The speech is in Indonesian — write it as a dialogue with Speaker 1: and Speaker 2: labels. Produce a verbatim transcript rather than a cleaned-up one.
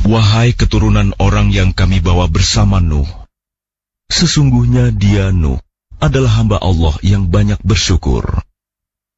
Speaker 1: Wahai keturunan orang yang kami bawa bersama Nuh, sesungguhnya dia Nuh adalah hamba Allah yang banyak bersyukur.